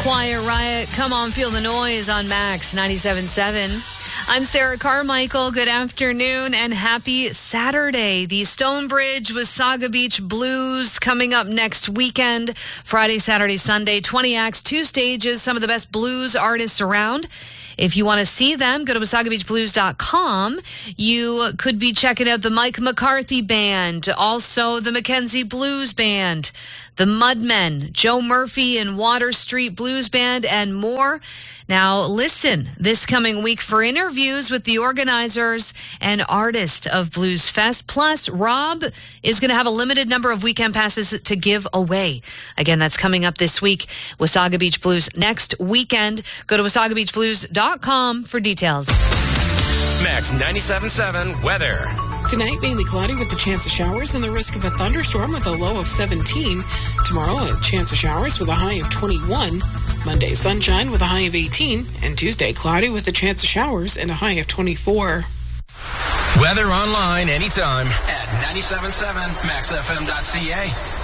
Quiet Riot, Come On Feel the Noise on Max 97.7. I'm Sarah Carmichael. Good afternoon and happy Saturday. The Stonebridge Wasaga Beach Blues coming up next weekend. Friday, Saturday, Sunday. 20 acts, 2 stages, some of the best blues artists around. If you want to see them, go to WasagaBeachBlues.com. You could be checking out the Mike McCarthy Band, also the Mackenzie Blues Band, the Mudmen, Joe Murphy and Water Street Blues Band, and more. Now, listen this coming week for interviews with the organizers and artists of Blues Fest. Plus, Rob is going to have a limited number of weekend passes to give away. Again, that's coming up this week. Wasaga Beach Blues next weekend. Go to WasagaBeachBlues.com for details. Max 97.7 weather. Tonight, mainly cloudy with the chance of showers and the risk of a thunderstorm with a low of 17. Tomorrow, a chance of showers with a high of 21. Monday, sunshine with a high of 18. And Tuesday, cloudy with a chance of showers and a high of 24. Weather online anytime at 97.7maxfm.ca.